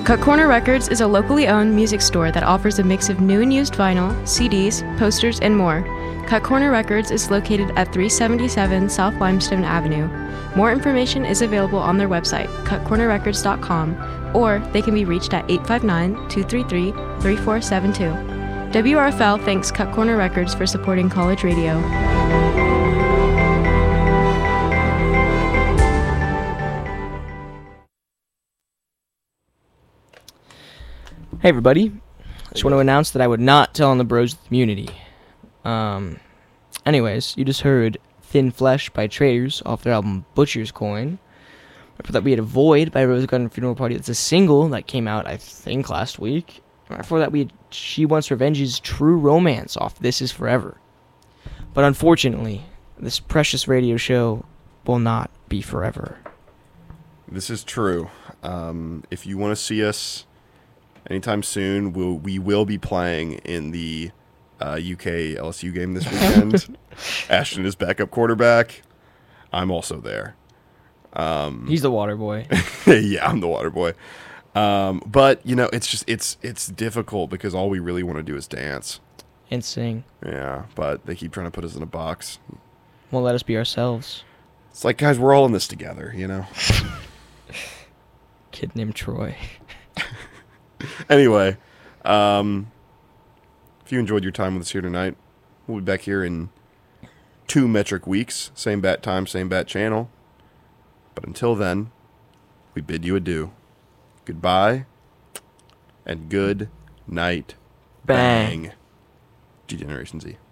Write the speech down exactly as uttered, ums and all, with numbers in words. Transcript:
Cut Corner Records is a locally owned music store that offers a mix of new and used vinyl, C Ds, posters, and more. Cut Corner Records is located at three seventy-seven South Limestone Avenue. More information is available on their website, cut corner records dot com, or they can be reached at eight five nine, two three three, three four seven two. W R F L thanks Cut Corner Records for supporting college radio. Hey everybody, just want to announce that I would not tell on the Bros of the Community. Um, anyways, you just heard Thin Flesh by Traitors off their album Butcher's Coin. Before that we had Void by Rose Garden Funeral Party. That's a single that came out, I think, last week. Before that we had She Wants Revenge's True Romance off This Is Forever. But unfortunately, this precious radio show will not be forever. This is true. Um, if you want to see us anytime soon, we'll, we will be playing in the uh, U K L S U game this weekend. Ashton is backup quarterback. I'm also there. Um, He's the water boy. Yeah, I'm the water boy. Um, but, you know, it's just, it's it's difficult because all we really want to do is dance. And sing. Yeah, but they keep trying to put us in a box. Won't let us be ourselves. It's like, guys, we're all in this together, you know? Kid named Troy. Anyway, um, if you enjoyed your time with us here tonight, we'll be back here in two metric weeks. Same bat time, same bat channel. But until then, we bid you adieu. Goodbye and good night. Bang. Bang. G Generation Z.